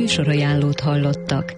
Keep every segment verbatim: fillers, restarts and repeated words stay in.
műsorajánlót hallottak.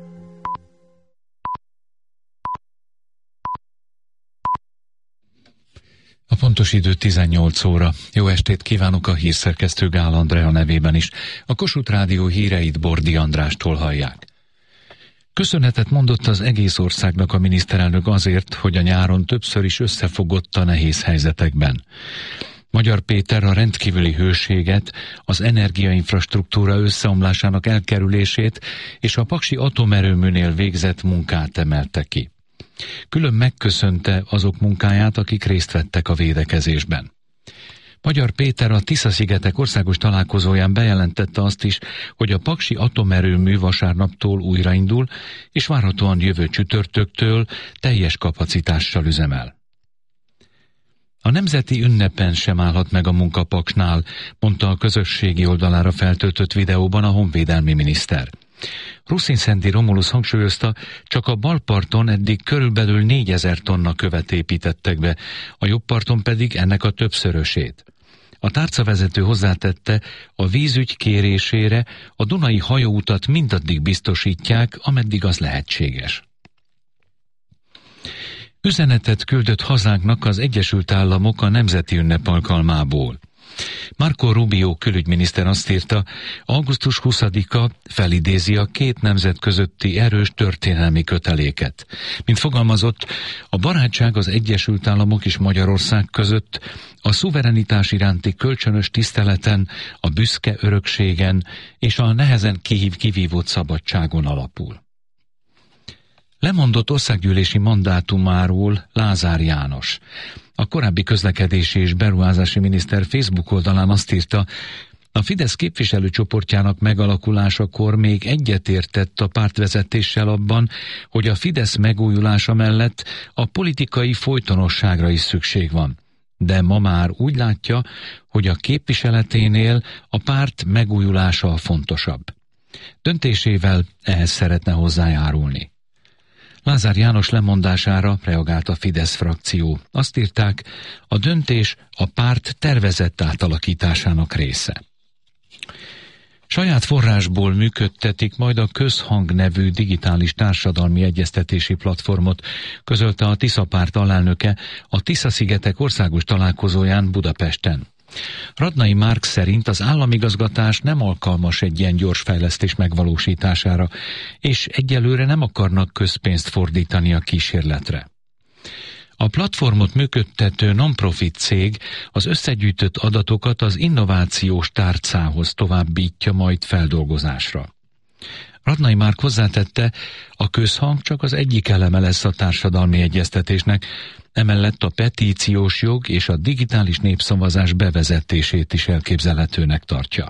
A pontos idő tizennyolc óra. Jó estét kívánok a hírszerkesztő Gál Andrea nevében is. A Kossuth Rádió híreit Bordi Andrástól hallják. Köszönetet mondott az egész országnak a miniszterelnök azért, hogy a nyáron többször is összefogott a nehéz helyzetekben. Magyar Péter a rendkívüli hőséget, az energiainfrastruktúra összeomlásának elkerülését és a paksi atomerőműnél végzett munkát emelte ki. Külön megköszönte azok munkáját, akik részt vettek a védekezésben. Magyar Péter a Tisza-szigetek országos találkozóján bejelentette azt is, hogy a paksi atomerőmű vasárnaptól újraindul, és várhatóan jövő csütörtöktől teljes kapacitással üzemel. A nemzeti ünnepen sem állhat meg a munka Paksnál, mondta a közösségi oldalára feltöltött videóban a honvédelmi miniszter. Ruszin-Szendi Romulus hangsúlyozta, csak a bal parton eddig körülbelül négyezer tonna követ építettek be, a jobb parton pedig ennek a többszörösét. A tárcavezető hozzátette, a vízügy kérésére a Dunai hajóutat mindaddig biztosítják, ameddig az lehetséges. Üzenetet küldött hazánknak az Egyesült Államok a nemzeti ünnep alkalmából. Marco Rubio külügyminiszter azt írta, augusztus huszadika felidézi a két nemzet közötti erős történelmi köteléket. Mint fogalmazott, a barátság az Egyesült Államok és Magyarország között a szuverenitás iránti kölcsönös tiszteleten, a büszke örökségen és a nehezen kihív kivívott szabadságon alapul. Lemondott országgyűlési mandátumáról Lázár János. A korábbi közlekedési és beruházási miniszter Facebook oldalán azt írta, a Fidesz képviselőcsoportjának megalakulásakor még egyetértett a pártvezetéssel abban, hogy a Fidesz megújulása mellett a politikai folytonosságra is szükség van. De ma már úgy látja, hogy a képviseleténél a párt megújulása a fontosabb. Döntésével ehhez szeretne hozzájárulni. Lázár János lemondására reagált a Fidesz frakció. Azt írták, a döntés a párt tervezett átalakításának része. Saját forrásból működtetik majd a Közhang nevű digitális társadalmi egyeztetési platformot, közölte a Tisza párt alelnöke a Tisza-szigetek országos találkozóján Budapesten. Radnai Márk szerint az államigazgatás nem alkalmas egy ilyen gyors fejlesztés megvalósítására, és egyelőre nem akarnak közpénzt fordítani a kísérletre. A platformot működtető non-profit cég az összegyűjtött adatokat az innovációs tárcához továbbítja majd feldolgozásra. Radnai Márk hozzátette, a közhang csak az egyik eleme lesz a társadalmi egyeztetésnek, emellett a petíciós jog és a digitális népszavazás bevezetését is elképzelhetőnek tartja.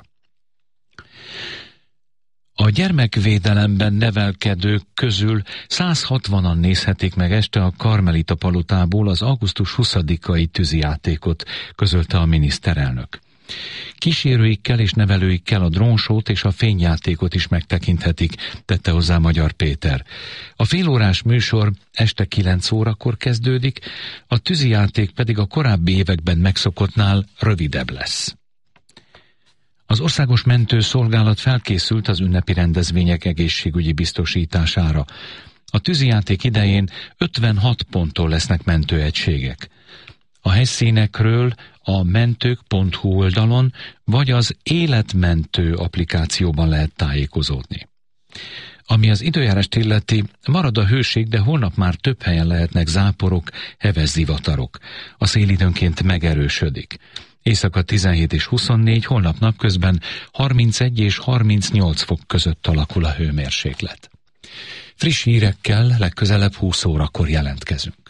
A gyermekvédelemben nevelkedők közül száz hatvanan nézhetik meg este a Karmelita palotából az augusztus huszadikai tűzijátékot, közölte a miniszterelnök. Kísérőikkel és nevelőikkel a drónsót és a fényjátékot is megtekinthetik, tette hozzá Magyar Péter. A félórás műsor este kilenc órakor kezdődik, a tűzijáték pedig a korábbi években megszokottnál rövidebb lesz. Az Országos Mentőszolgálat felkészült az ünnepi rendezvények egészségügyi biztosítására. A tűzijáték idején ötvenhat ponttól lesznek mentőegységek. A helyszínekről a mentők pont hu oldalon vagy az Életmentő applikációban lehet tájékozódni. Ami az időjárást illeti, marad a hőség, de holnap már több helyen lehetnek záporok, heves zivatarok. A szél időnként megerősödik. Éjszaka tizenhét és huszonnégy, holnap napközben harmincegy és harmincnyolc fok között alakul a hőmérséklet. Friss hírekkel legközelebb húsz órakor jelentkezünk.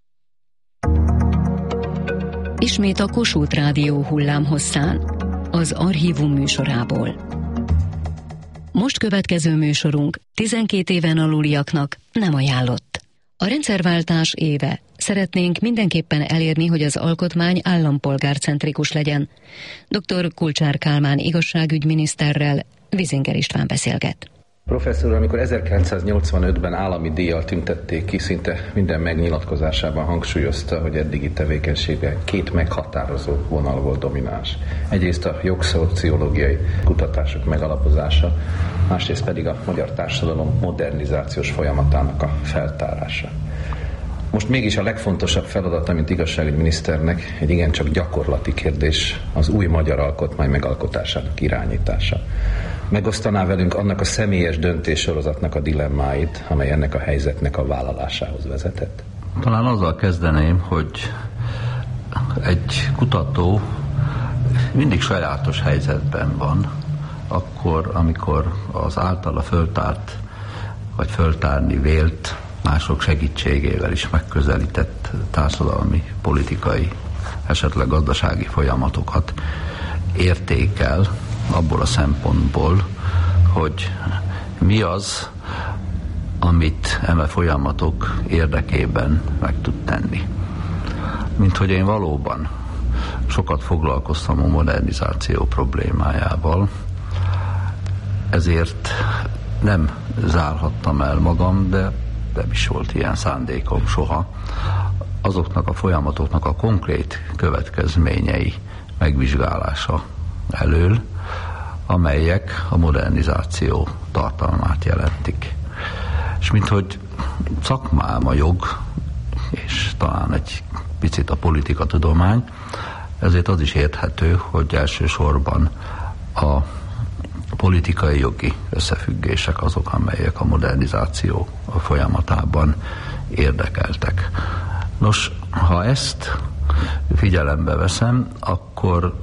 Ismét a Kossuth Rádió hullámhosszán, az Archívum műsorából. Most következő műsorunk tizenkét éven aluliaknak nem ajánlott. A rendszerváltás éve. Szeretnénk mindenképpen elérni, hogy az alkotmány állampolgárcentrikus legyen. doktor Kulcsár Kálmán igazságügyminiszterrel Vizinger István beszélget. Professzor, amikor ezerkilencszáznyolcvanötben állami díjjal tüntették ki, szinte minden megnyilatkozásában hangsúlyozta, hogy eddigi tevékenysége két meghatározó vonal volt domináns. Egyrészt a jogszociológiai kutatások megalapozása, másrészt pedig a magyar társadalom modernizációs folyamatának a feltárása. Most mégis a legfontosabb feladata, mint igazságügyminiszternek, egy igencsak gyakorlati kérdés, az új magyar alkotmány megalkotásának irányítása. Megosztaná velünk annak a személyes döntéssorozatnak a dilemmáit, amely ennek a helyzetnek a vállalásához vezetett? Talán azzal kezdeném, hogy egy kutató mindig sajátos helyzetben van, akkor, amikor az általa föltárt, vagy föltárni vélt, mások segítségével is megközelített társadalmi, politikai, esetleg gazdasági folyamatokat értékel, abból a szempontból, hogy mi az, amit eme folyamatok érdekében meg tud tenni. Mint hogy én valóban sokat foglalkoztam a modernizáció problémájával, ezért nem zárhattam el magam, de nem is volt ilyen szándékom soha, azoknak a folyamatoknak a konkrét következményei megvizsgálása elől, amelyek a modernizáció tartalmát jelentik. És minthogy szakmám a jog, és talán egy picit a politikatudomány, ezért az is érthető, hogy elsősorban a politikai jogi összefüggések azok, amelyek a modernizáció folyamatában érdekeltek. Nos, ha ezt figyelembe veszem, akkor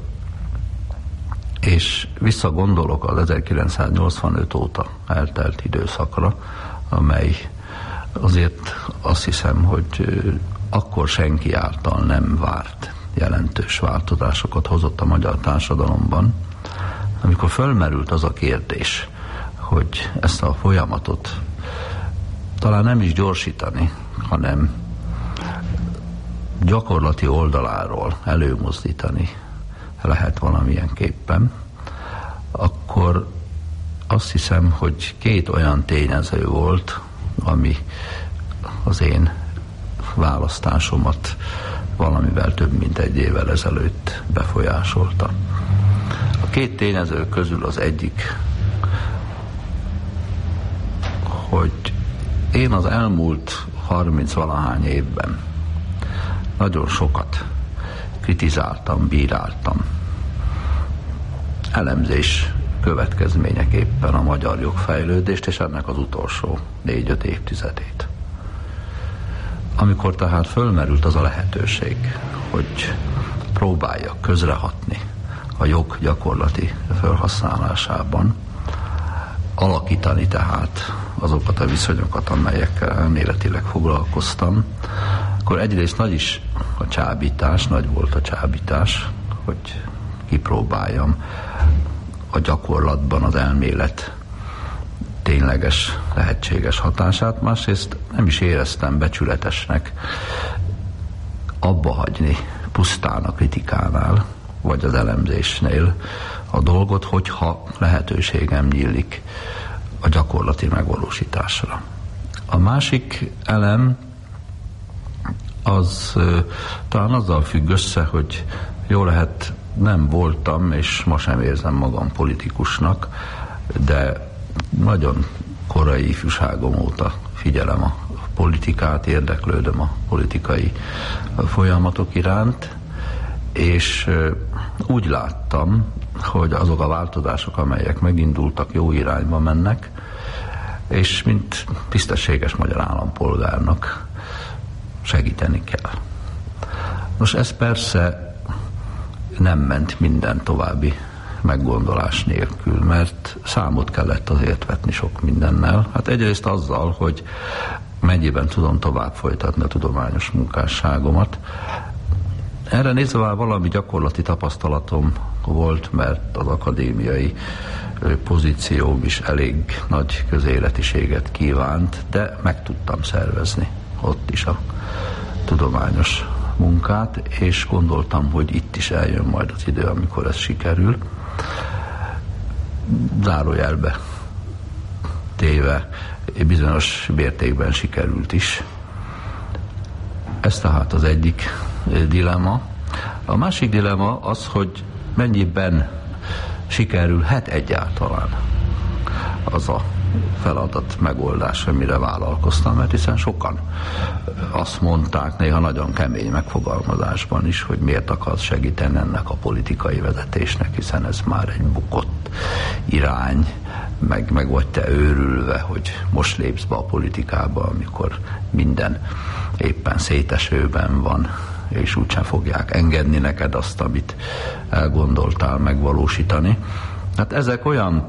és visszagondolok az ezerkilencszáznyolcvanöt óta eltelt időszakra, amely azért azt hiszem, hogy akkor senki által nem várt jelentős változásokat hozott a magyar társadalomban, amikor fölmerült az a kérdés, hogy ezt a folyamatot talán nem is gyorsítani, hanem gyakorlati oldaláról előmozdítani lehet valamilyen képpen, akkor azt hiszem, hogy két olyan tényező volt, ami az én választásomat valamivel több mint egy évvel ezelőtt befolyásolta. A két tényező közül az egyik, hogy én az elmúlt harminc-valahány évben nagyon sokat kritizáltam, bíráltam elemzés következményeképpen a magyar jogfejlődést, és ennek az utolsó négy-öt évtizedét. Amikor tehát fölmerült az a lehetőség, hogy próbáljak közrehatni a jog gyakorlati felhasználásában, alakítani tehát azokat a viszonyokat, amelyekkel elméletileg foglalkoztam, akkor egyrészt nagy is a csábítás, nagy volt a csábítás, hogy kipróbáljam a gyakorlatban az elmélet tényleges, lehetséges hatását, másrészt nem is éreztem becsületesnek abba hagyni pusztán a kritikánál, vagy az elemzésnél a dolgot, hogyha lehetőségem nyílik a gyakorlati megvalósításra. A másik elem az talán azzal függ össze, hogy jó lehet, nem voltam, és ma sem érzem magam politikusnak, de nagyon korai ifjúságom óta figyelem a politikát, érdeklődöm a politikai folyamatok iránt, és úgy láttam, hogy azok a változások, amelyek megindultak, jó irányba mennek, és mint tisztességes magyar állampolgárnak segíteni kell. Most ez persze nem ment minden további meggondolás nélkül, mert számot kellett azért vetni sok mindennel. Hát egyrészt azzal, hogy mennyiben tudom tovább folytatni a tudományos munkásságomat. Erre nézve már valami gyakorlati tapasztalatom volt, mert az akadémiai pozícióm is elég nagy közéletiséget kívánt, de meg tudtam szervezni ott is a tudományos munkát, és gondoltam, hogy itt is eljön majd az idő, amikor ez sikerül. Zárójelbe téve bizonyos mértékben sikerült is. Ez tehát az egyik dilemma. A másik dilemma az, hogy mennyiben sikerülhet egyáltalán az a feladat megoldás, amire vállalkoztam, mert hiszen sokan azt mondták, néha nagyon kemény megfogalmazásban is, hogy miért akar segíteni ennek a politikai vezetésnek, hiszen ez már egy bukott irány, meg, meg vagy te őrülve, hogy most lépsz be a politikába, amikor minden éppen szétesőben van, és úgysem fogják engedni neked azt, amit elgondoltál megvalósítani. Hát ezek olyan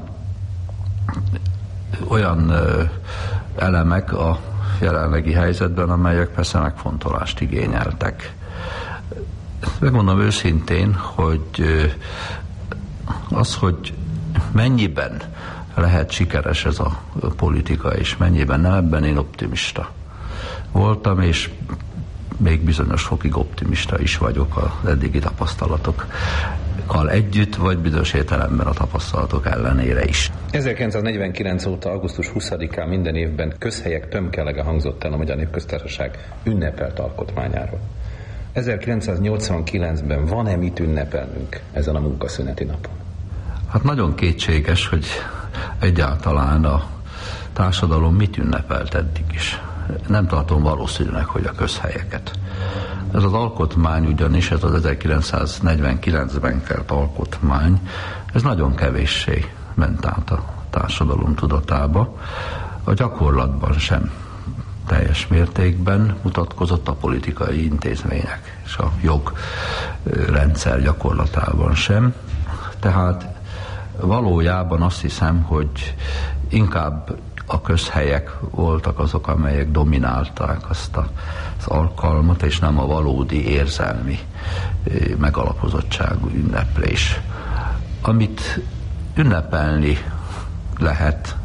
olyan ö, elemek a jelenlegi helyzetben, amelyek persze megfontolást igényeltek. Megmondom őszintén, hogy ö, az, hogy mennyiben lehet sikeres ez a politika, és mennyiben nem, ebben én optimista voltam, és még bizonyos fokig optimista is vagyok az eddigi tapasztalatokkal együtt, vagy bizonyos értelemben a tapasztalatok ellenére is. ezerkilencszáznegyvenkilenc óta augusztus huszadikán minden évben közhelyek tömkelege hangzott el a Magyar Népköztársaság ünnepelt alkotmányáról. ezerkilencszáznyolcvankilencben van-e mit ünnepelnünk ezen a munkaszüneti napon? Hát nagyon kétséges, hogy egyáltalán a társadalom mit ünnepelt eddig is. Nem tartom valószínűleg, hogy a közhelyeket. Ez az alkotmány ugyanis, ez az ezerkilencszáznegyvenkilencben kelt alkotmány, ez nagyon kevéssé ment át a társadalom tudatába. A gyakorlatban sem teljes mértékben mutatkozott, a politikai intézmények és a jogrendszer gyakorlatában sem. Tehát valójában azt hiszem, hogy inkább a közhelyek voltak azok, amelyek dominálták azt az alkalmat, és nem a valódi érzelmi megalapozottságú ünneplés. Amit ünnepelni lehet,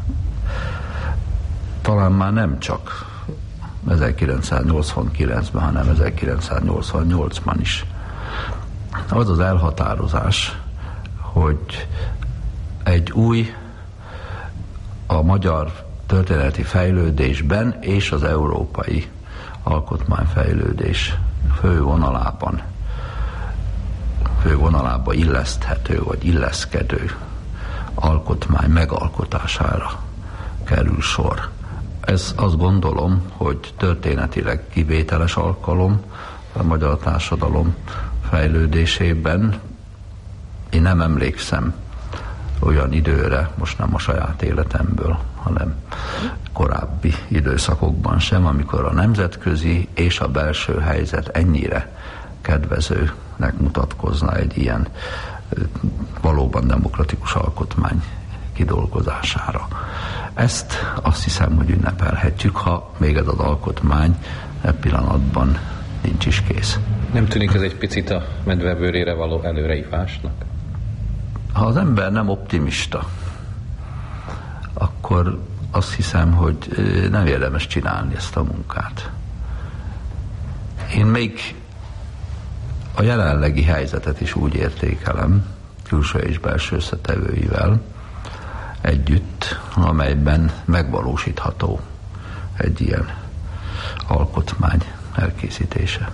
talán már nem csak ezerkilencszáznyolcvankilencben, hanem ezerkilencszáznyolcvannyolcban is. Az az elhatározás, hogy egy új, a magyar történeti fejlődésben és az európai alkotmányfejlődés fővonalában, fővonalába illeszthető vagy illeszkedő alkotmány megalkotására kerül sor. Ez azt gondolom, hogy történetileg kivételes alkalom a magyar társadalom fejlődésében. Én nem emlékszem olyan időre, most nem a saját életemből, hanem korábbi időszakokban sem, amikor a nemzetközi és a belső helyzet ennyire kedvezőnek mutatkozna egy ilyen valóban demokratikus alkotmány kidolgozására. Ezt azt hiszem, hogy ünnepelhetjük, ha még ez az alkotmány e pillanatban nincs is kész. Nem tűnik ez egy picit a medvebőrére való előreívásnak? Ha az ember nem optimista, akkor azt hiszem, hogy nem érdemes csinálni ezt a munkát. Én még a jelenlegi helyzetet is úgy értékelem, külső és belső összetevőivel együtt, amelyben megvalósítható egy ilyen alkotmány elkészítése.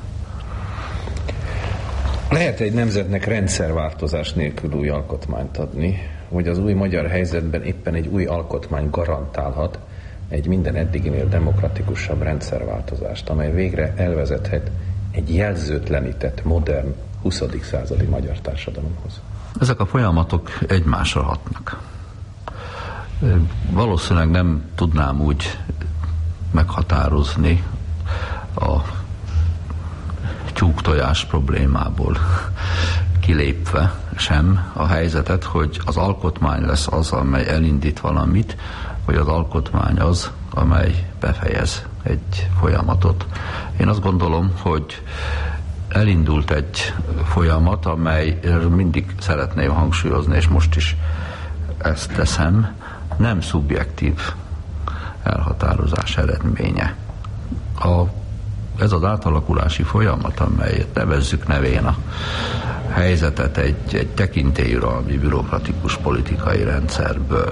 Lehet egy nemzetnek rendszerváltozás nélkül új alkotmányt adni, hogy az új magyar helyzetben éppen egy új alkotmány garantálhat egy minden eddiginél demokratikusabb rendszerváltozást, amely végre elvezethet egy jelzőtlenített, modern huszadik századi magyar társadalomhoz. Ezek a folyamatok egymásra hatnak. Valószínűleg nem tudnám úgy meghatározni a tyúktojás problémából kilépve sem a helyzetet, hogy az alkotmány lesz az, amely elindít valamit, vagy az alkotmány az, amely befejez egy folyamatot. Én azt gondolom, hogy elindult egy folyamat, amely mindig szeretném hangsúlyozni, és most is ezt teszem, nem szubjektív elhatározás eredménye. A, ez az átalakulási folyamat, amelyet nevezzük nevén a helyzetet egy, egy tekintélyuralmi bürokratikus politikai rendszerből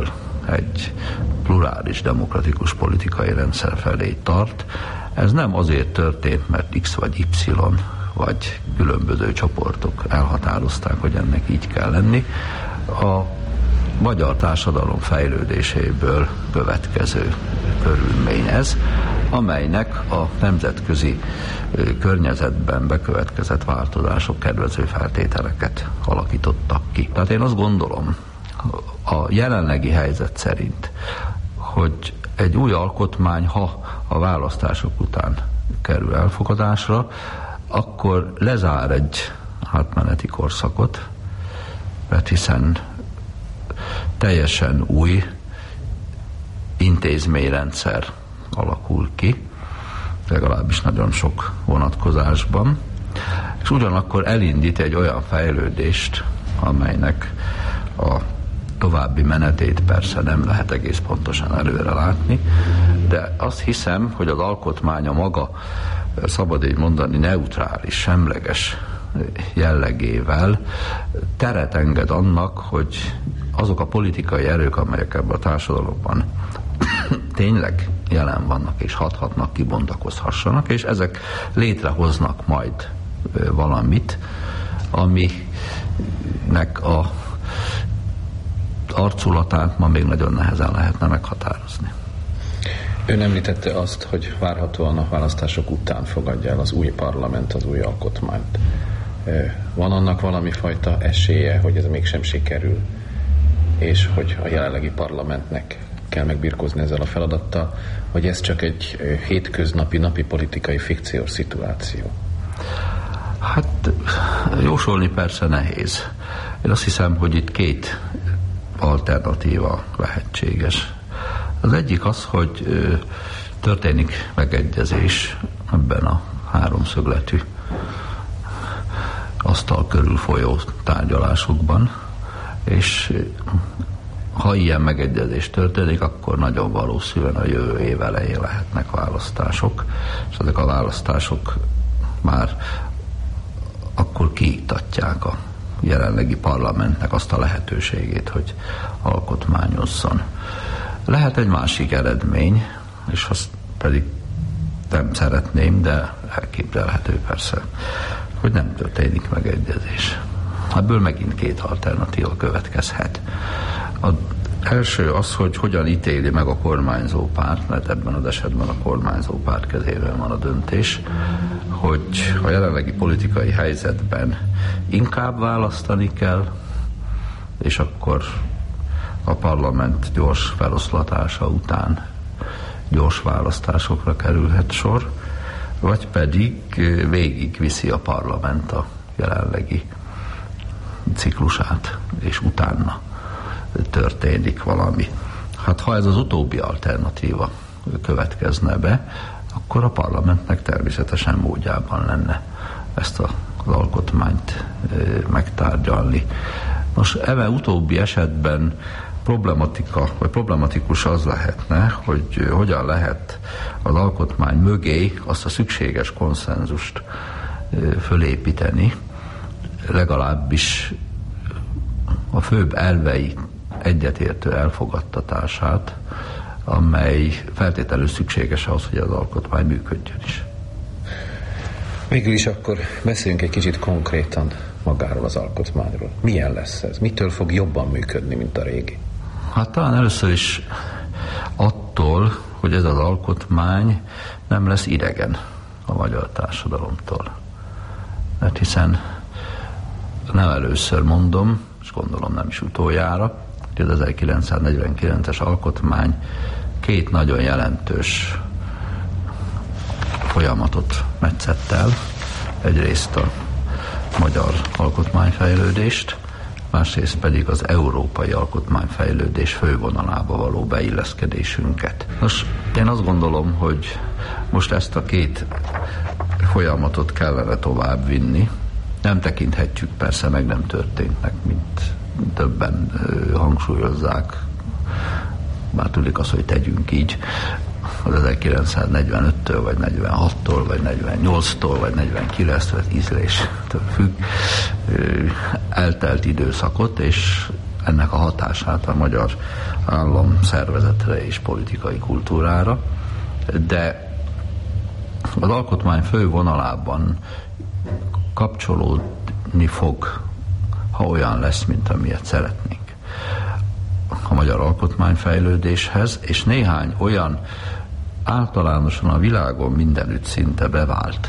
egy plurális, demokratikus politikai rendszer felé tart. Ez nem azért történt, mert X vagy Y, vagy különböző csoportok elhatározták, hogy ennek így kell lenni. A magyar társadalom fejlődéséből következő körülmény ez, amelynek a nemzetközi környezetben bekövetkezett változások kedvező feltételeket alakítottak ki. Tehát én azt gondolom, a jelenlegi helyzet szerint, hogy egy új alkotmány, ha a választások után kerül elfogadásra, akkor lezár egy átmeneti korszakot, mert hiszen teljesen új intézményrendszer alakul ki, legalábbis nagyon sok vonatkozásban, és ugyanakkor elindít egy olyan fejlődést, amelynek a további menetét persze nem lehet egész pontosan előre látni, de azt hiszem, hogy az alkotmánya maga, szabad így mondani, neutrális, semleges jellegével teret enged annak, hogy azok a politikai erők, amelyek ebben a társadalomban tényleg jelen vannak és hathatnak, kibontakozhassanak, és ezek létrehoznak majd valamit, aminek a arculatát ma még nagyon nehezen lehetne meghatározni. Ön említette azt, hogy várhatóan a választások után fogadja el az új parlament az új alkotmányt. Van annak valami fajta esélye, hogy ez mégsem sikerül, és hogy a jelenlegi parlamentnek kell megbirkózni ezzel a feladattal, vagy ez csak egy hétköznapi, napi politikai fikciós szituáció? Hát jósolni persze nehéz. Én azt hiszem, hogy itt két alternatíva lehetséges. Az egyik az, hogy történik megegyezés ebben a háromszögletű asztal körül folyó tárgyalásokban, és ha ilyen megegyezés történik, akkor nagyon valószínűen a jövő év elején lehetnek választások, és ezek a választások már akkor kiiktatják a jelenlegi parlamentnek azt a lehetőségét, hogy alkotmányozzon. Lehet egy másik eredmény, és azt pedig nem szeretném, de elképzelhető persze, hogy nem történik megegyezés. Ebből megint két alternatíva következhet. Az első az, hogy hogyan ítéli meg a kormányzó párt, mert ebben az esetben a kormányzó párt kezében van a döntés, hogy a jelenlegi politikai helyzetben inkább választani kell, és akkor a parlament gyors feloszlatása után gyors választásokra kerülhet sor, vagy pedig végig viszi a parlament a jelenlegi ciklusát, és utána történik valami. Hát ha ez az utóbbi alternatíva következne be, akkor a parlamentnek természetesen módjában lenne ezt az alkotmányt megtárgyalni. Most eme utóbbi esetben problematika, vagy problematikus az lehetne, hogy hogyan lehet az alkotmány mögé azt a szükséges konszenzust fölépíteni, legalábbis a főbb elvei egyetértő elfogadtatását, amely feltétlenül szükséges ahhoz, hogy az alkotmány működjön is. Végül is akkor beszéljünk egy kicsit konkrétan magáról az alkotmányról. Milyen lesz ez? Mitől fog jobban működni, mint a régi? Hát talán először is attól, hogy ez az alkotmány nem lesz idegen a magyar társadalomtól. Mert hiszen nem először mondom, és gondolom nem is utoljára, hogy az ezerkilencszáznegyvenkilences alkotmány két nagyon jelentős folyamatot metszett el. Egyrészt a magyar alkotmányfejlődést, másrészt pedig az európai alkotmányfejlődés fővonalába való beilleszkedésünket. Most én azt gondolom, hogy most ezt a két folyamatot kellene tovább vinni. Nem tekinthetjük persze meg nem történtnek, mint többen hangsúlyozzák. Már tudik az, hogy tegyünk így. Az ezerkilencszáznegyvenöttől, vagy negyvenhattól, vagy negyvennyolctól, vagy negyvenkilenctől, ízléstől függ, eltelt időszakot, és ennek a hatását a magyar állam szervezetre és politikai kultúrára, de az alkotmány fő vonalában kapcsolódni fog, ha olyan lesz, mint amilyet szeretnénk, a magyar alkotmányfejlődéshez, és néhány olyan általánosan a világon mindenütt szinte bevált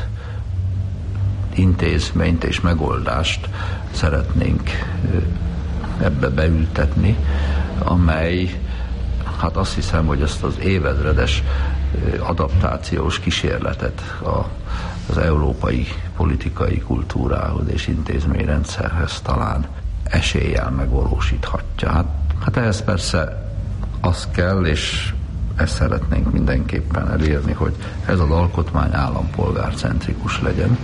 intézményt és megoldást szeretnénk ebbe beültetni, amely, hát azt hiszem, hogy ezt az évezredes adaptációs kísérletet a, az európai politikai kultúrához és intézményrendszerhez talán eséllyel megvalósíthatja. Hát, hát ehhez persze az kell, és ezt szeretnénk mindenképpen elérni, hogy ez az alkotmány állampolgárcentrikus legyen,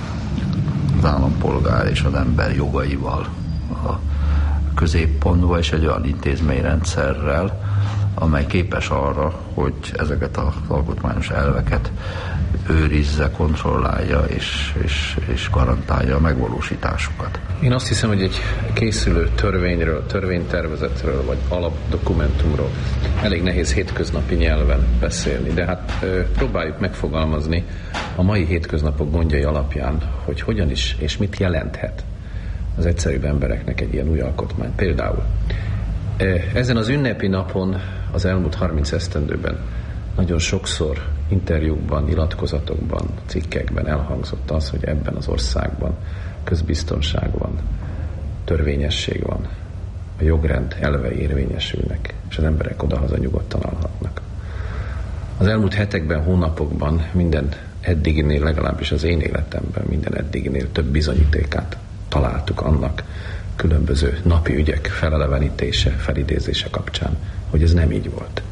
az állampolgár és az ember jogaival a középpontba, és egy olyan intézményrendszerrel, amely képes arra, hogy ezeket az alkotmányos elveket őrizze, kontrollálja és, és, és garantálja a megvalósításukat. Én azt hiszem, hogy egy készülő törvényről, törvénytervezetről vagy alapdokumentumról elég nehéz hétköznapi nyelven beszélni, de hát próbáljuk megfogalmazni a mai hétköznapok gondjai alapján, hogy hogyan is és mit jelenthet az egyszerűbb embereknek egy ilyen új alkotmány. Például ezen az ünnepi napon az elmúlt harminc esztendőben nagyon sokszor interjúkban, nyilatkozatokban, cikkekben elhangzott az, hogy ebben az országban közbiztonság van, törvényesség van, a jogrend elvei érvényesülnek, és az emberek odahaza nyugodtan alhatnak. Az elmúlt hetekben, hónapokban minden eddiginél, legalábbis az én életemben minden eddiginél több bizonyítékát találtuk annak különböző napi ügyek felelevenítése, felidézése kapcsán, hogy ez nem így volt.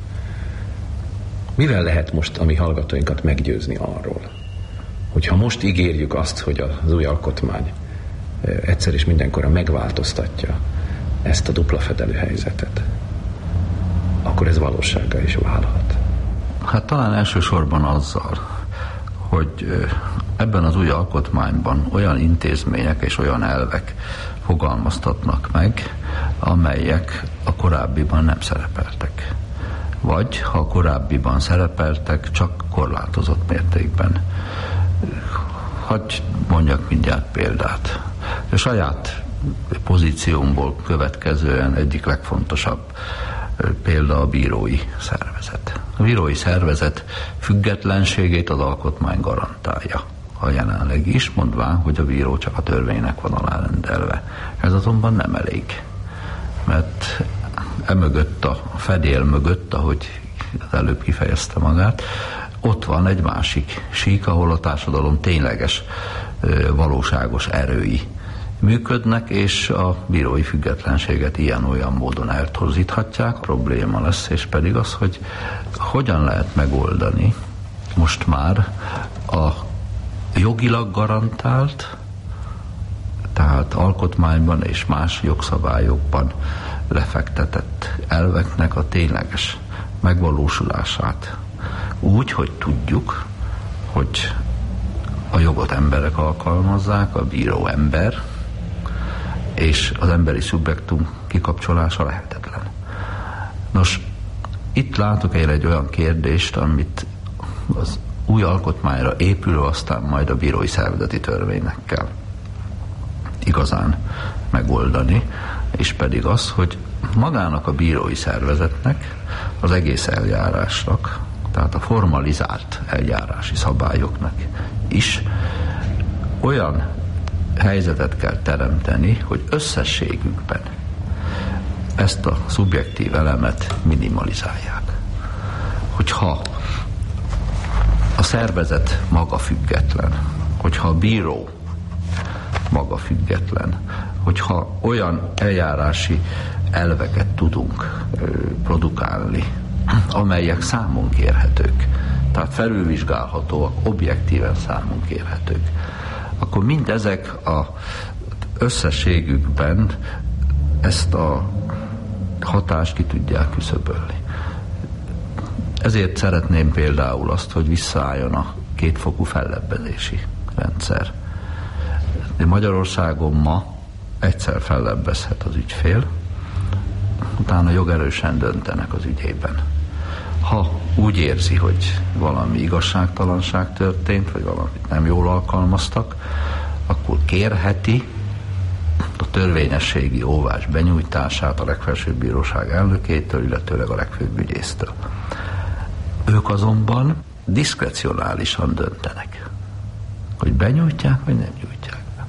Mivel lehet most a mi hallgatóinkat meggyőzni arról, hogyha most ígérjük azt, hogy az új alkotmány egyszer és mindenkorra megváltoztatja ezt a dupla fedelű helyzetet, akkor ez valósággá is válhat? Hát talán elsősorban azzal, hogy ebben az új alkotmányban olyan intézmények és olyan elvek fogalmaztatnak meg, amelyek a korábbiban nem szerepeltek. Vagy, ha a korábbiban szerepeltek, csak korlátozott mértékben. Hadd mondjak mindjárt példát. A saját pozíciómból következően egyik legfontosabb példa a bírói szervezet. A bírói szervezet függetlenségét az alkotmány garantálja. A jelenleg is, mondván, hogy a bíró csak a törvénynek van alárendelve. Ez azonban nem elég. Mert emögött, a fedél mögött, ahogy az előbb kifejezte magát, ott van egy másik sík, ahol a társadalom tényleges, valóságos erői működnek, és a bírói függetlenséget ilyen-olyan módon eltorzíthatják. A probléma lesz, és pedig az, hogy hogyan lehet megoldani most már a jogilag garantált, tehát alkotmányban és más jogszabályokban lefektetett elveknek a tényleges megvalósulását. Úgy, hogy tudjuk, hogy a jogot emberek alkalmazzák, a bíró ember, és az emberi szubjektum kikapcsolása lehetetlen. Nos, itt látok én egy olyan kérdést, amit az új alkotmányra épülő, aztán majd a bírói szervezeti törvénynek kell igazán megoldani, és pedig az, hogy magának a bírói szervezetnek, az egész eljárásnak, tehát a formalizált eljárási szabályoknak is olyan helyzetet kell teremteni, hogy összességükben ezt a szubjektív elemet minimalizálják. Hogyha a szervezet maga független, hogyha a bíró maga független, hogyha olyan eljárási elveket tudunk ö, produkálni, amelyek számon kérhetők, tehát felülvizsgálhatóak, objektíven számon kérhetők, akkor mindezek az összességükben ezt a hatást ki tudják küszöbölni. Ezért szeretném például azt, hogy visszaálljon a kétfokú fellebbezési rendszer. De Magyarországon ma egyszer fellebbezhet az ügyfél, utána jogerősen döntenek az ügyében. Ha úgy érzi, hogy valami igazságtalanság történt, vagy valamit nem jól alkalmaztak, akkor kérheti a törvényességi óvás benyújtását a legfelsőbb bíróság elnökétől, illetőleg a legfőbb ügyésztől. Ők azonban diszkrecionálisan döntenek, hogy benyújtják, vagy nem nyújtják be.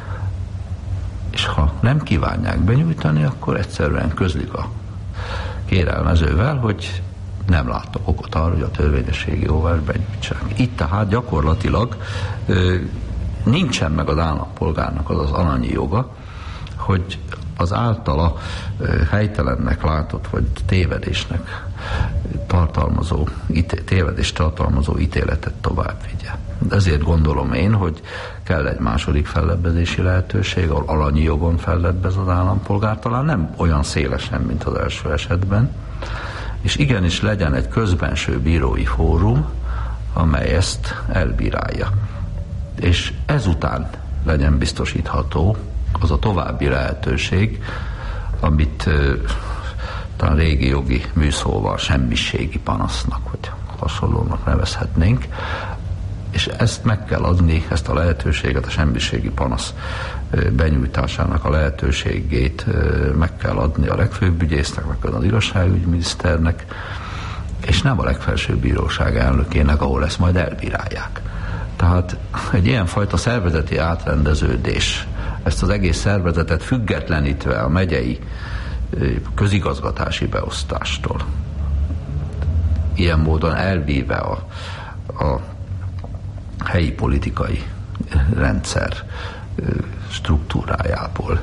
És ha nem kívánják benyújtani, akkor egyszerűen közlik a kérelmezővel, hogy nem láttak okot arra, hogy a törvényességi óvást benyújtsák. Itt tehát gyakorlatilag ö, nincsen meg az állampolgárnak az az alanyi joga, hogy az általa ö, helytelennek látott, vagy tévedésnek tartalmazó, ité, tévedés tartalmazó ítéletet tovább vigye. Ezért gondolom én, hogy kell egy második fellebbezési lehetőség, ahol alanyi jogon fellebbez az állampolgár, talán nem olyan szélesen, mint az első esetben, és igenis legyen egy közbenső bírói fórum, amely ezt elbírálja. És ezután legyen biztosítható az a további lehetőség, amit uh, talán régi jogi műszóval semmiségi panasznak, vagy hasonlónak nevezhetnénk, és ezt meg kell adni, ezt a lehetőséget, a semmiségi panasz benyújtásának a lehetőségét meg kell adni a legfőbb ügyésznek, meg az igazságügyminiszternek, és nem a legfelsőbb bíróság elnökének, ahol ezt majd elbírálják. Tehát egy ilyenfajta szervezeti átrendeződés, ezt az egész szervezetet függetlenítve a megyei közigazgatási beosztástól, ilyen módon elvíve a, a helyi politikai rendszer struktúrájából.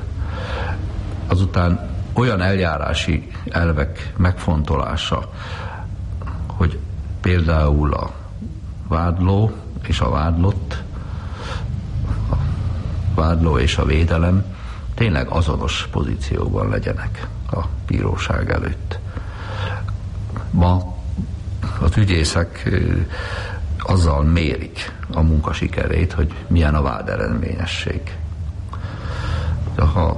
Azután olyan eljárási elvek megfontolása, hogy például a vádló és a vádlott, a vádló és a védelem tényleg azonos pozícióban legyenek a bíróság előtt. Ma az ügyészek azzal mérik a munka sikerét, hogy milyen a vád eredményesség. De ha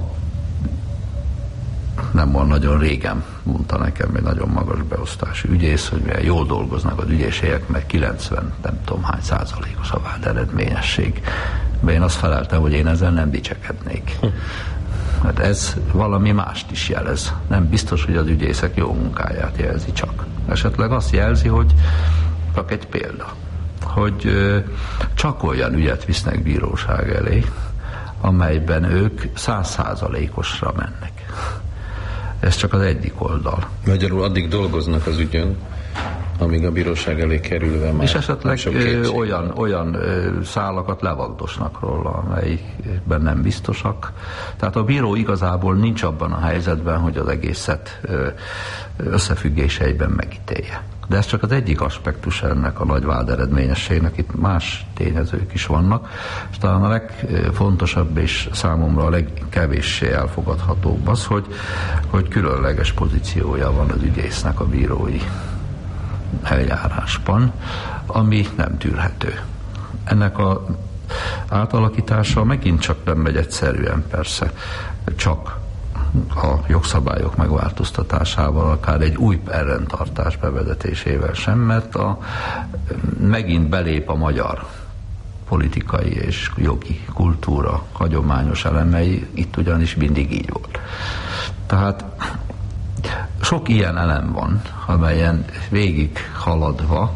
nem van nagyon régen, mondta nekem egy nagyon magas beosztású ügyész, hogy milyen jól dolgoznak az ügyészségek, mert kilencven nem tudom hány százalékos a vád eredményesség. De én azt feleltem, hogy én ezzel nem dicsekednék. Hát ez valami mást is jelez. Nem biztos, hogy az ügyészek jó munkáját jelzi csak. Esetleg azt jelzi, hogy csak egy példa, hogy csak olyan ügyet visznek bíróság elé, amelyben ők száz százalékosra mennek. Ez csak az egyik oldal. Magyarul addig dolgoznak az ügyön, amíg a bíróság elé kerülve már. És esetleg olyan, olyan szálakat levagdosnak róla, amelyikben nem biztosak. Tehát a bíró igazából nincs abban a helyzetben, hogy az egészet összefüggéseiben megítélje. De ez csak az egyik aspektus ennek a nagy vád eredményességnek, itt más tényezők is vannak, és talán a legfontosabb és számomra a legkevéssé elfogadhatóbb az, hogy, hogy különleges pozíciója van az ügyésznek a bírói eljárásban, ami nem tűrhető. Ennek a átalakítása megint csak nem megy egyszerűen, persze, csak a jogszabályok megváltoztatásával, akár egy új elrendtartás bevezetésével sem, mert a, megint belép a magyar politikai és jogi kultúra hagyományos elemei, itt ugyanis mindig így volt. Tehát sok ilyen elem van, amelyen végig haladva,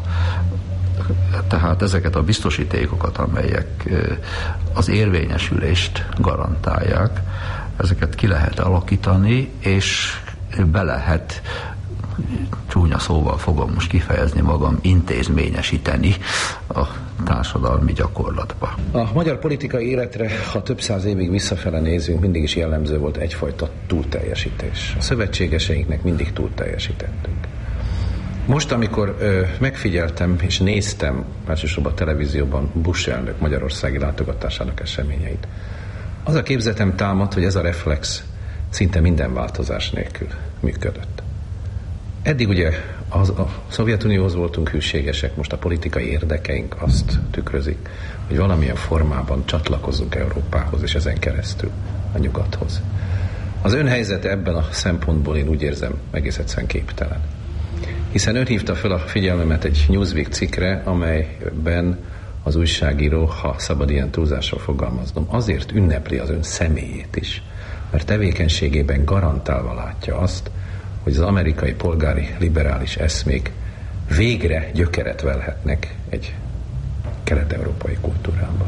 tehát ezeket a biztosítékokat, amelyek az érvényesülést garantálják, ezeket ki lehet alakítani, és be lehet, csúnya szóval fogom most kifejezni magam, intézményesíteni a társadalmi gyakorlatba. A magyar politikai életre, ha több száz évig visszafele nézünk, mindig is jellemző volt egyfajta túlteljesítés. A szövetségeseinknek mindig túlteljesítettünk. Most, amikor ö, megfigyeltem és néztem, elsősorban a televízióban Bush elnök magyarországi látogatásának eseményeit, az a képzetem támad, hogy ez a reflex szinte minden változás nélkül működött. Eddig ugye az, a Szovjetunióhoz voltunk hűségesek, most a politikai érdekeink azt tükrözik, hogy valamilyen formában csatlakozzunk Európához, és ezen keresztül a nyugathoz. Az ön helyzete ebben a szempontból én úgy érzem egész egyszerűen képtelen. Hiszen ön hívta fel a figyelmemet egy Newsweek cikkre, amelyben az újságíró, ha szabad ilyen túlzással fogalmaznom, azért ünnepli az ön személyét is, mert tevékenységében garantálva látja azt, hogy az amerikai polgári liberális eszmék végre gyökeret velhetnek egy kelet-európai kultúrában.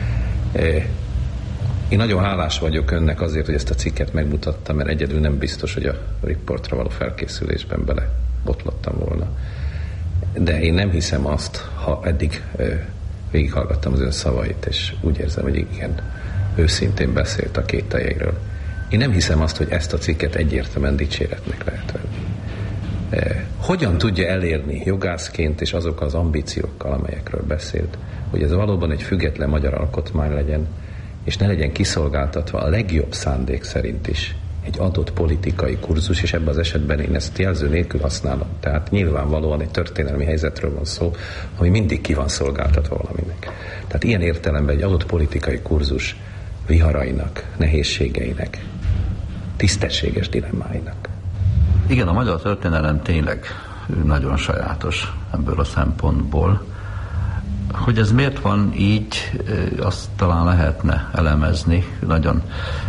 Én nagyon hálás vagyok önnek azért, hogy ezt a cikket megmutatta, mert egyedül nem biztos, hogy a riportra való felkészülésben bele botlottam volna. De én nem hiszem azt, ha eddig végighallgattam az ön szavait, és úgy érzem, hogy igen, őszintén beszélt a kételjeiről. Én nem hiszem azt, hogy ezt a cikket egyértelműen dicséretnek lehet venni. Hogyan tudja elérni jogászként és azokkal az ambíciókkal, amelyekről beszélt, hogy ez valóban egy független magyar alkotmány legyen, és ne legyen kiszolgáltatva a legjobb szándék szerint is egy adott politikai kurzus, és ebben az esetben én ezt jelző nélkül használom. Tehát nyilvánvalóan egy történelmi helyzetről van szó, ami mindig ki van szolgáltatva valaminek. Tehát ilyen értelemben egy adott politikai kurzus viharainak, nehézségeinek, tisztességes dilemmáinak. Igen, a magyar történelem tényleg nagyon sajátos ebből a szempontból. Hogy ez miért van így, azt talán lehetne elemezni. Nagyon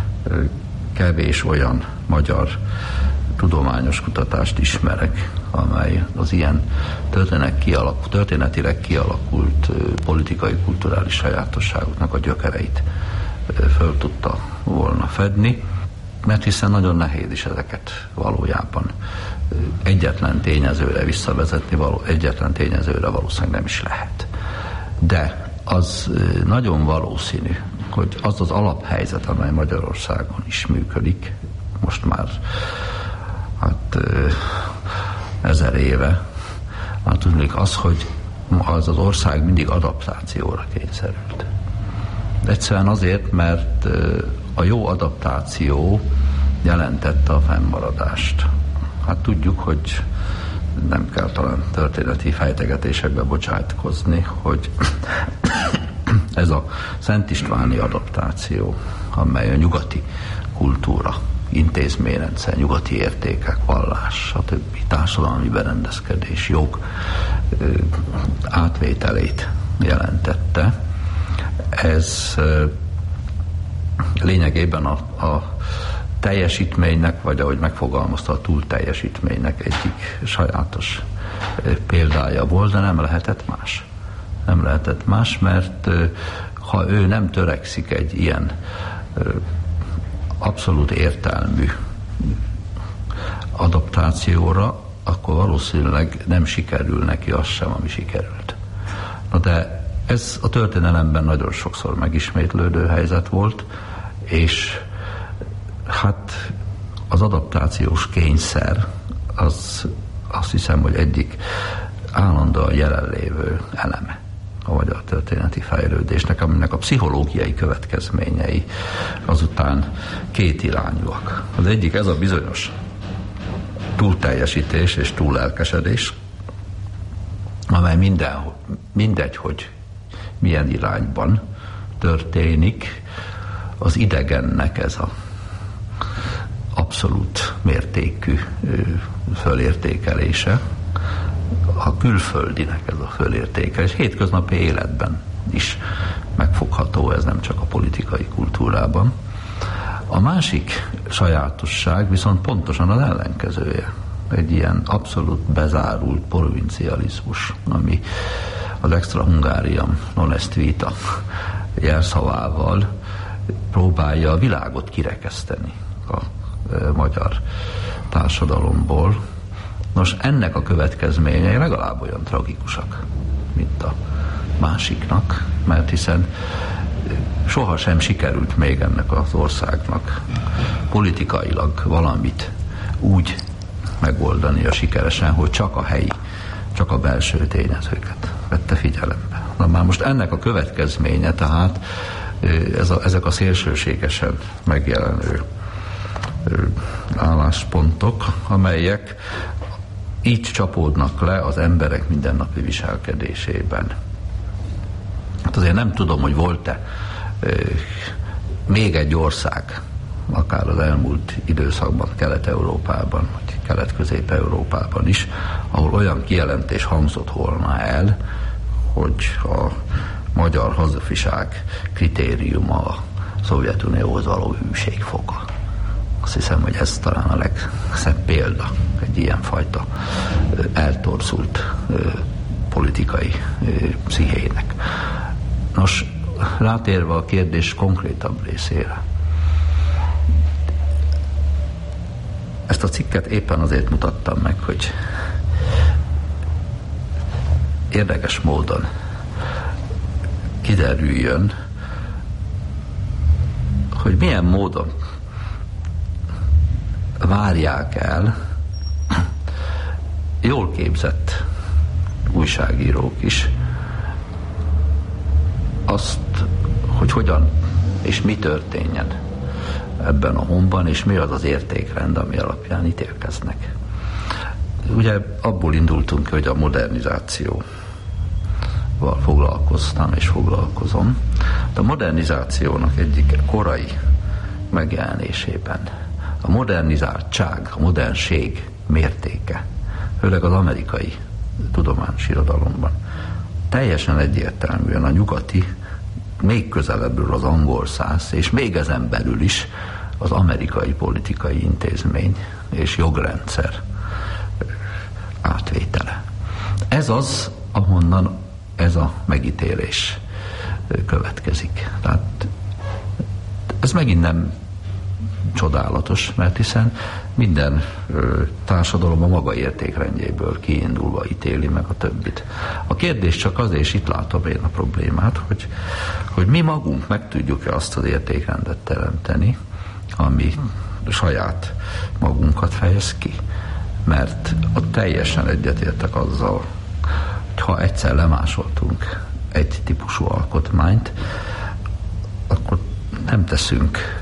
kevés olyan magyar tudományos kutatást ismerek, amely az ilyen kialakult, történetileg kialakult politikai, kulturális sajátosságoknak a gyökereit föl tudta volna fedni, mert hiszen nagyon nehéz is ezeket valójában egyetlen tényezőre visszavezetni, való, egyetlen tényezőre valószínűleg nem is lehet. De az nagyon valószínű, hogy az az alaphelyzet, amely Magyarországon is működik, most már hát ezer éve, hát tudnék az, hogy az az ország mindig adaptációra kényszerült. Egyszerűen azért, mert a jó adaptáció jelentette a fennmaradást. Hát tudjuk, hogy nem kell talán történeti fejtegetésekbe bocsátkozni, hogy ez a Szent Istváni adaptáció, amely a nyugati kultúra, intézményrendszer, nyugati értékek, vallás, stb. Társadalmi berendezkedés, jog átvételét jelentette. Ez lényegében a, a teljesítménynek, vagy ahogy megfogalmazta, a túl teljesítménynek egyik sajátos példája volt, de nem lehetett más. Nem lehetett más, mert ha ő nem törekszik egy ilyen abszolút értelmű adaptációra, akkor valószínűleg nem sikerül neki az sem, ami sikerült. Na de ez a történelemben nagyon sokszor megismétlődő helyzet volt, és hát az adaptációs kényszer az azt hiszem, hogy egyik állandóan jelenlévő eleme a magyar történeti fejlődésnek, aminek a pszichológiai következményei azután két irányúak. Az egyik ez a bizonyos túlteljesítés és túllelkesedés, amely minden, mindegy, hogy milyen irányban történik, az idegennek ez a abszolút mértékű fölértékelése, a külföldinek ez a fölértékelés. Hétköznapi életben is megfogható, ez nem csak a politikai kultúrában. A másik sajátosság viszont pontosan az ellenkezője. Egy ilyen abszolút bezárult provincializmus, ami az extra Hungariam non est vita jelszavával próbálja a világot kirekeszteni a magyar társadalomból. Nos, ennek a következményei legalább olyan tragikusak, mint a másiknak, mert hiszen sohasem sikerült még ennek az országnak politikailag valamit úgy megoldania sikeresen, hogy csak a helyi, csak a belső tényezőket vette figyelembe. Na már most ennek a következménye tehát ez a, ezek a szélsőségesen megjelenő álláspontok, amelyek így csapódnak le az emberek mindennapi viselkedésében. Hát azért nem tudom, hogy volt-e még egy ország akár az elmúlt időszakban Kelet-Európában, vagy Kelet-Közép-Európában is, ahol olyan kijelentés hangzott volna el, hogy a magyar hazafiság kritériuma a Szovjetunióhoz való hűségfoka. Azt hiszem, hogy ez talán a legszebb példa egy ilyenfajta eltorzult politikai pszichének. Nos, rátérve a kérdés konkrétabb részére. Ezt a cikket éppen azért mutattam meg, hogy érdekes módon kiderüljön, hogy milyen módon várják el jól képzett újságírók is azt, hogy hogyan és mi történjen ebben a honban, és mi az az értékrend, ami alapján ítélkeznek. Ugye abból indultunk, hogy a modernizációval foglalkoztam és foglalkozom. De a modernizációnak egyik korai megjelenésében a modernizáltság, a modernség mértéke, főleg az amerikai tudományos irodalomban teljesen egyértelműen a nyugati, még közelebbről az angol száz, és még ezen belül is az amerikai politikai intézmény és jogrendszer átvétele. Ez az, ahonnan ez a megítélés következik. Tehát ez megint nem csodálatos, mert hiszen minden ö, társadalom a maga értékrendjéből kiindulva ítéli meg a többit. A kérdés csak az, és itt látom én a problémát, hogy, hogy mi magunk meg tudjuk-e azt az értékrendet teremteni, ami saját magunkat fejez ki. Mert ott teljesen egyetértek azzal, hogy ha egyszer lemásoltunk egy típusú alkotmányt, akkor nem teszünk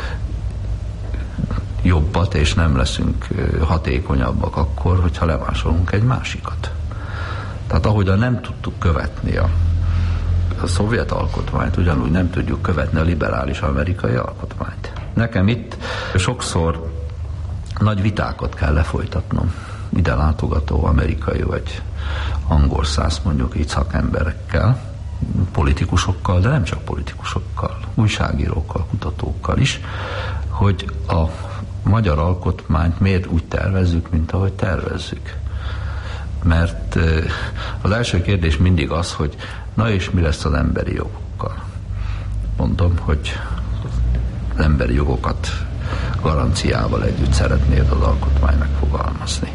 jobbat, és nem leszünk hatékonyabbak akkor, hogyha lemásolunk egy másikat. Tehát ahogyan nem tudtuk követni a, a szovjet alkotmányt, ugyanúgy nem tudjuk követni a liberális amerikai alkotmányt. Nekem itt sokszor nagy vitákat kell lefolytatnom ide látogató amerikai vagy angol száz, mondjuk így szakemberekkel, politikusokkal, de nem csak politikusokkal, újságírókkal, kutatókkal is, hogy a magyar alkotmányt miért úgy tervezzük, mint ahogy tervezzük. Mert az első kérdés mindig az, hogy na és mi lesz az emberi jogokkal? Mondom, hogy az emberi jogokat garanciával együtt szeretnéd az alkotmány megfogalmazni.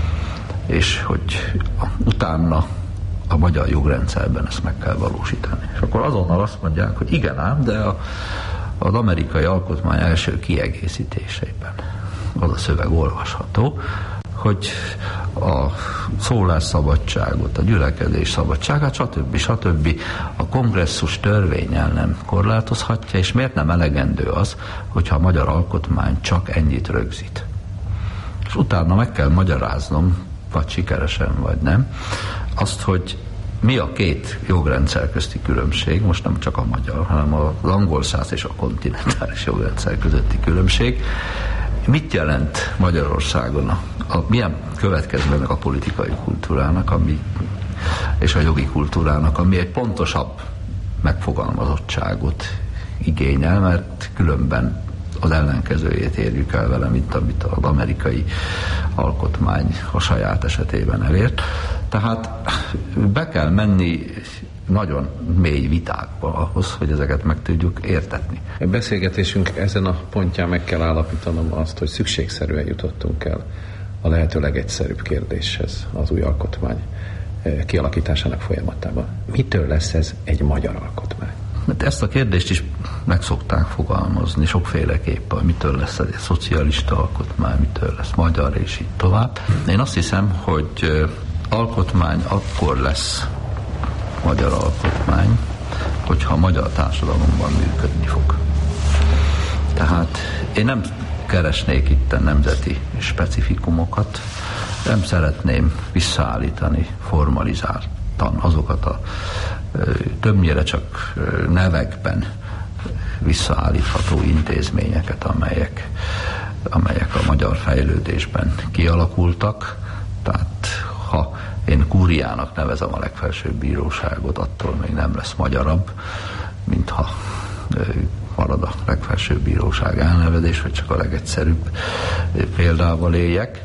És hogy utána a magyar jogrendszerben ezt meg kell valósítani. És akkor azonnal azt mondják, hogy igen ám, de a, az amerikai alkotmány első kiegészítéseiben az a szöveg olvasható, hogy a szólásszabadságot, a gyülekezés szabadságát, stb. stb. A kongresszus törvénnyel nem korlátozhatja, és miért nem elegendő az, hogyha a magyar alkotmány csak ennyit rögzít. És utána meg kell magyaráznom, vagy sikeresen, vagy nem, azt, hogy mi a két jogrendszer közti különbség, most nem csak a magyar, hanem az angol száz és a kontinentális jogrendszer közötti különbség. Mit jelent Magyarországon, a, a, milyen következmények a politikai kultúrának, ami, és a jogi kultúrának, ami egy pontosabb megfogalmazottságot igényel, mert különben az ellenkezőjét érjük el vele, mint amit az amerikai alkotmány a saját esetében elért. Tehát be kell menni nagyon mély vitákba ahhoz, hogy ezeket meg tudjuk értetni. A beszélgetésünk ezen a pontján meg kell állapítanom azt, hogy szükségszerűen jutottunk el a lehető legegyszerűbb kérdéshez az új alkotmány kialakításának folyamatában. Mitől lesz ez egy magyar alkotmány? Mert ezt a kérdést is meg szokták fogalmazni sokféleképpen, mitől lesz ez egy szocialista alkotmány, mitől lesz magyar, és így tovább. Én azt hiszem, hogy alkotmány akkor lesz magyar alkotmány, hogyha a magyar társadalomban működni fog. Tehát én nem keresnék itt a nemzeti specifikumokat, nem szeretném visszaállítani formalizáltan azokat a többnyire csak nevekben visszaállítható intézményeket, amelyek, amelyek a magyar fejlődésben kialakultak. Tehát ha én kúriának nevezem a legfelsőbb bíróságot, attól még nem lesz magyarabb, mintha marad a legfelsőbb bíróság elnevezés, hogy csak a legegyszerűbb példával éljek.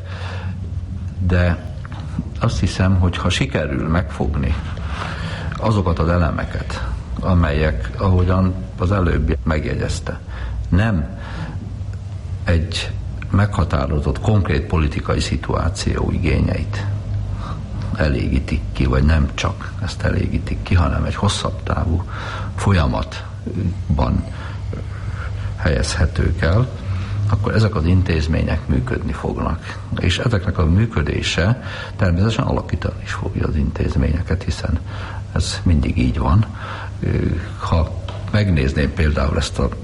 De azt hiszem, hogy ha sikerül megfogni azokat az elemeket, amelyek, ahogyan az előbbi megjegyezte, nem egy meghatározott, konkrét politikai szituáció igényeit elégítik ki, vagy nem csak ezt elégítik ki, hanem egy hosszabb távú folyamatban helyezhetők el, akkor ezek az intézmények működni fognak. És ezeknek a működése természetesen alakítani is fogja az intézményeket, hiszen ez mindig így van. Ha megnézném például ezt a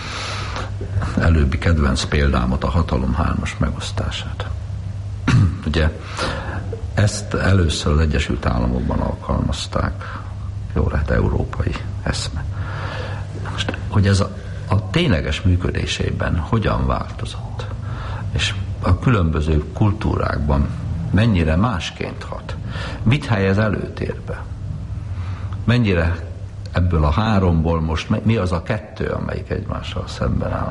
előbbi kedvenc példámot, a hatalom hármas megosztását. Ugye ezt először az Egyesült Államokban alkalmazták, jó lehet európai eszme. Most, hogy ez a, a tényleges működésében hogyan változott, és a különböző kultúrákban mennyire másként hat, mit helyez előtérbe, mennyire ebből a háromból most mi az a kettő, amelyik egymással szemben áll.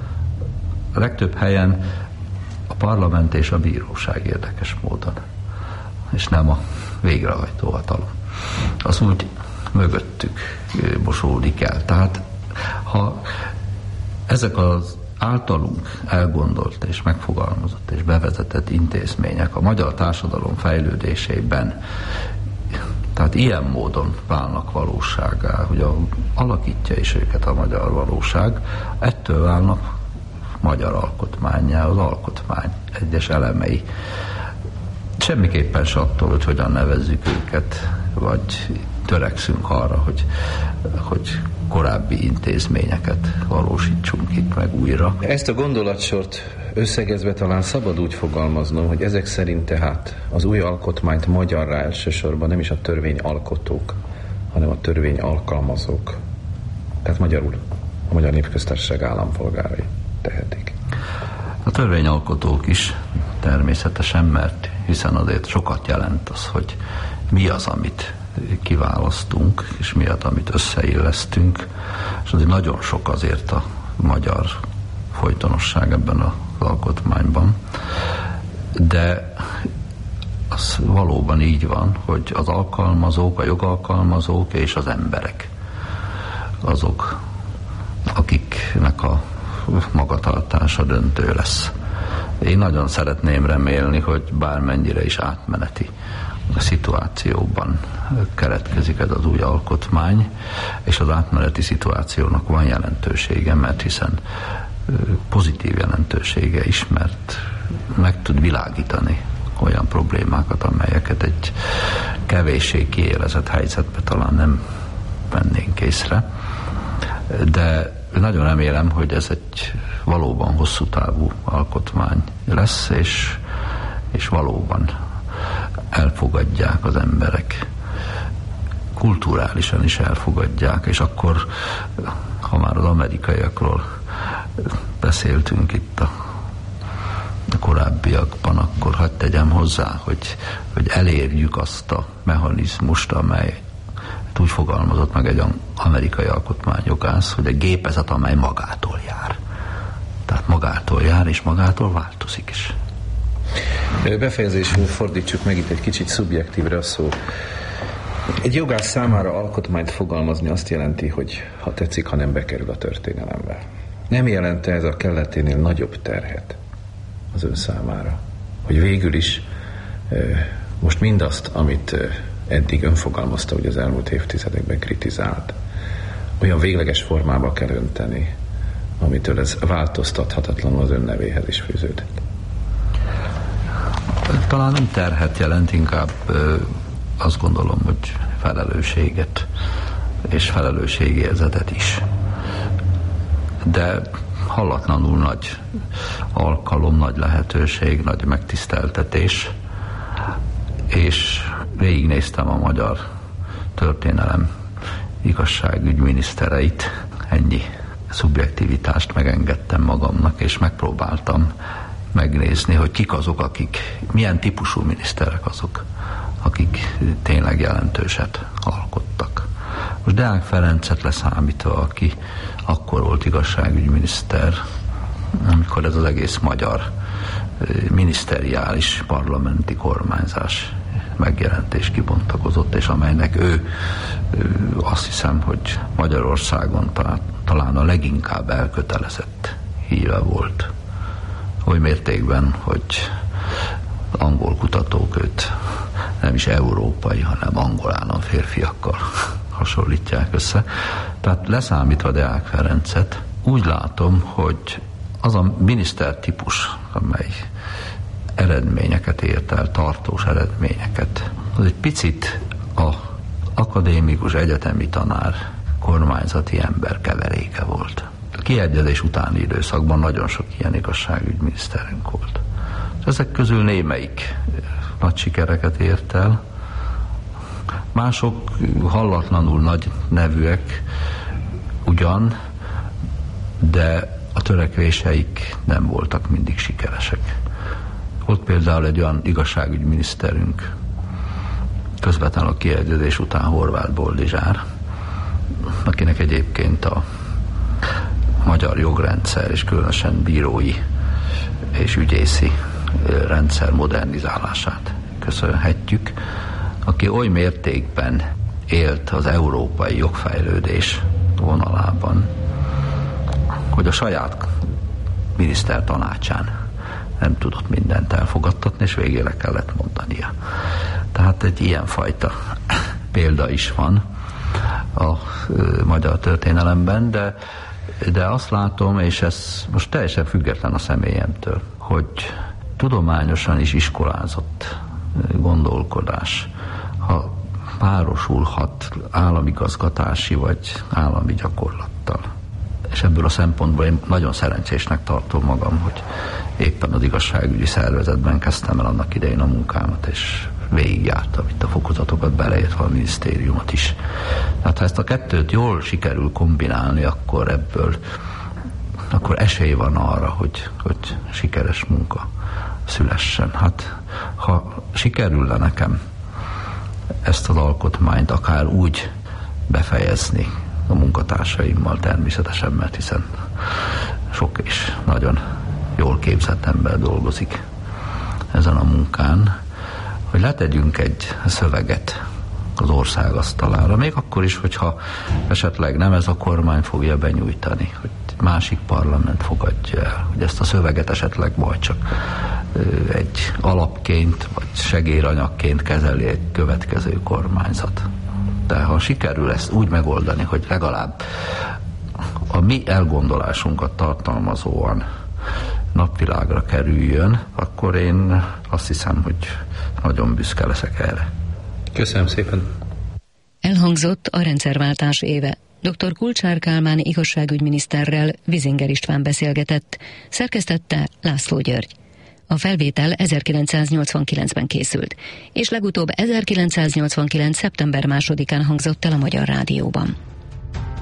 A legtöbb helyen a parlament és a bíróság érdekes módon, és nem a végrehajtó hatalom. Az úgy mögöttük mosódik el. Tehát ha ezek az általunk elgondolt és megfogalmazott és bevezetett intézmények a magyar társadalom fejlődésében, tehát ilyen módon válnak valósággá, hogy a, alakítja is őket a magyar valóság, ettől válnak magyar alkotmánnyá, az alkotmány egyes elemei. Semmiképpen se attól, hogy hogyan nevezzük őket, vagy törekszünk arra, hogy, hogy korábbi intézményeket valósítsunk itt meg újra. Ezt a gondolatsort összegezve talán szabad úgy fogalmaznom, hogy ezek szerint tehát az új alkotmányt magyarrá elsősorban nem is a törvényalkotók, hanem a törvény alkalmazók, tehát magyarul a Magyar Népköztársaság állampolgárai tehetik. A törvényalkotók is természetesen, mert hiszen azért sokat jelent az, hogy mi az, amit kiválasztunk, és mi az, amit összeillesztünk, és azért nagyon sok azért a magyar folytonosság ebben az alkotmányban. De az valóban így van, hogy az alkalmazók, a jogalkalmazók és az emberek azok, akiknek a magatartása döntő lesz. Én nagyon szeretném remélni, hogy bármennyire is átmeneti a szituációban keletkezik ez az új alkotmány, és az átmeneti szituációnak van jelentősége, mert hiszen pozitív jelentősége is, mert meg tud világítani olyan problémákat, amelyeket egy kevéssé kiélezett helyzetben talán nem vennénk észre. De nagyon remélem, hogy ez egy valóban hosszú távú alkotmány lesz, és, és valóban elfogadják az emberek, kulturálisan is elfogadják, és akkor, ha már az amerikaiakról beszéltünk itt a korábbiakban, akkor hadd tegyem hozzá, hogy, hogy elérjük azt a mechanizmust, amely úgy fogalmazott meg egy amerikai alkotmányjogász, hogy a gépezet, amely magától jár. Tehát magától jár, és magától változik is. Befejezésül fordítsuk meg itt egy kicsit szubjektívre a szó. Egy jogász számára alkotmányt fogalmazni azt jelenti, hogy ha tetszik, ha nem bekerül a történelembe. Nem jelente ez a kelleténél nagyobb terhet az ön számára, hogy végül is most mindazt, amit eddig ön fogalmazta, hogy az elmúlt évtizedekben kritizált, olyan végleges formába kell önteni, amitől ez változtathatatlanul az ön nevéhez is fűződött. Talán nem terhet jelent, inkább azt gondolom, hogy felelősséget és felelősségérzetet is. De hallatlanul nagy alkalom, nagy lehetőség, nagy megtiszteltetés, és végignéztem a magyar történelem igazságügyminisztereit, ennyi szubjektivitást megengedtem magamnak, és megpróbáltam megnézni, hogy kik azok, akik, milyen típusú miniszterek azok, akik tényleg jelentőset alkottak. Most Deák Ferencet leszámítva, aki akkor volt igazságügyminiszter, amikor ez az egész magyar miniszteriális parlamenti kormányzás megjelent és kibontakozott, és amelynek ő, ő azt hiszem, hogy Magyarországon talán, talán a leginkább elkötelezett híve volt. Oly mértékben, hogy angol kutatók őt nem is európai, hanem angol államférfiakkal hasonlítják össze. Tehát leszámítva Deák Ferencet, úgy látom, hogy az a miniszter típus, amely eredményeket ért el, tartós eredményeket, az egy picit az akadémikus egyetemi tanár, kormányzati ember keveréke volt. A kiegyezés utáni időszakban nagyon sok ilyen igazságügyminiszterünk volt. Ezek közül némelyik nagy sikereket ért el, mások hallatlanul nagy nevűek ugyan, de a törekvéseik nem voltak mindig sikeresek. Volt például egy olyan igazságügyminiszterünk, közvetlenül a kiegyezés után Horváth Boldizsár, akinek egyébként a magyar jogrendszer és különösen bírói és ügyészi rendszer modernizálását köszönhetjük, aki oly mértékben élt az európai jogfejlődés vonalában, hogy a saját miniszter tanácsán nem tudott mindent elfogadtatni, és végére kellett mondania. Tehát egy ilyenfajta példa is van a magyar történelemben, de, de azt látom, és ez most teljesen független a személyemtől, hogy tudományosan is iskolázott gondolkodás, ha párosulhat államigazgatási vagy állami gyakorlattal. És ebből a szempontból én nagyon szerencsésnek tartom magam, hogy éppen az igazságügyi szervezetben kezdtem el annak idején a munkámat, és végigjártam itt a fokozatokat, beleértve a minisztériumot is. Tehát ha ezt a kettőt jól sikerül kombinálni, akkor ebből akkor esély van arra, hogy, hogy sikeres munka szülessen. Hát ha sikerülne nekem ezt az alkotmányt akár úgy befejezni a munkatársaimmal természetesen, mert hiszen sok és nagyon jól képzett ember dolgozik ezen a munkán, hogy letegyünk egy szöveget az ország asztalára, még akkor is, hogyha esetleg nem ez a kormány fogja benyújtani, hogy másik parlament fogadja el, hogy ezt a szöveget esetleg majd csak egy alapként vagy segélyanyagként kezeli egy következő kormányzat. De ha sikerül ezt úgy megoldani, hogy legalább a mi elgondolásunkat tartalmazóan napvilágra kerüljön, akkor én azt hiszem, hogy nagyon büszke leszek erre. Köszönöm szépen. Elhangzott a rendszerváltás éve. doktor Kulcsár Kálmán igazságügyminiszterrel Vizinger István beszélgetett, szerkesztette László György. A felvétel ezerkilencszáznyolcvankilencben készült, és legutóbb ezerkilencszáznyolcvankilenc. szeptember másodikán hangzott el a Magyar Rádióban.